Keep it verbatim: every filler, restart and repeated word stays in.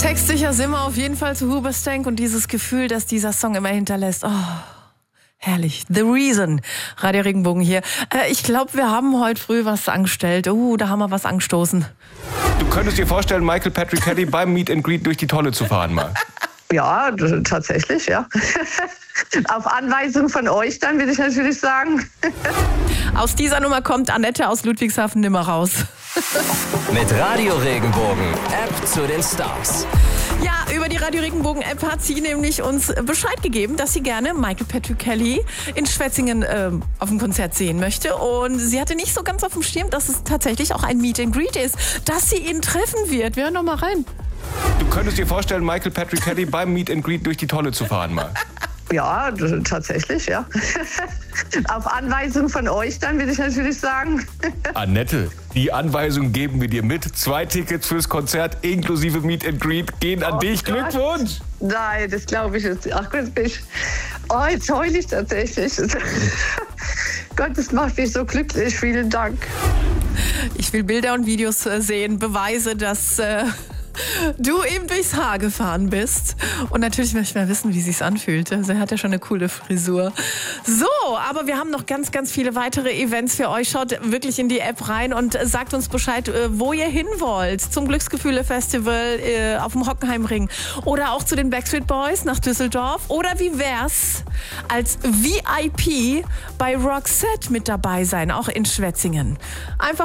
Textsicher sind wir auf jeden Fall zu Hoobastank und dieses Gefühl, das dieser Song immer hinterlässt. Oh, herrlich. The Reason. Radio Regenbogen hier. Äh, ich glaube, wir haben heute früh was angestellt. Oh, da haben wir was angestoßen. Du könntest dir vorstellen, Michael Patrick Kelly beim Meet and Greet durch die Tonne zu fahren mal? Ja, d- tatsächlich, ja. Auf Anweisung von euch dann, würde ich natürlich sagen. Aus dieser Nummer kommt Annette aus Ludwigshafen nimmer raus. Mit Radio Regenbogen, App zu den Stars. Ja, über die Radio Regenbogen App hat sie nämlich uns Bescheid gegeben, dass sie gerne Michael Patrick Kelly in Schwetzingen äh, auf dem Konzert sehen möchte. Und sie hatte nicht so ganz auf dem Schirm, dass es tatsächlich auch ein Meet and Greet ist, dass sie ihn treffen wird. Wir hören noch mal rein. Du könntest dir vorstellen, Michael Patrick Kelly beim Meet and Greet durch die Tonne zu fahren mal? Ja, d- tatsächlich, ja. Auf Anweisung von euch dann, würde ich natürlich sagen. Annette, die Anweisung geben wir dir mit. Zwei Tickets fürs Konzert inklusive Meet and Greet gehen an Oh dich. Gott. Glückwunsch! Nein, das glaube ich jetzt. Ach Gott, bin ich. Oh, jetzt heule ich tatsächlich. Gott, das macht mich so glücklich. Vielen Dank. Ich will Bilder und Videos äh, sehen, Beweise, dass äh, du ihm durchs Haar gefahren bist. Und natürlich möchte ich mal wissen, wie sich's anfühlt. Also er hat ja schon eine coole Frisur. So, aber wir haben noch ganz, ganz viele weitere Events für euch. Schaut wirklich in die App rein und äh, sagt uns Bescheid, äh, wo ihr hin wollt. Zum Glücksgefühle-Festival äh, auf dem Hockenheimring oder auch zu den Backstreet Boys nach Düsseldorf. Oder wie wär's als V I P bei Roxette mit dabei sein, auch in Schwetzingen? Einfach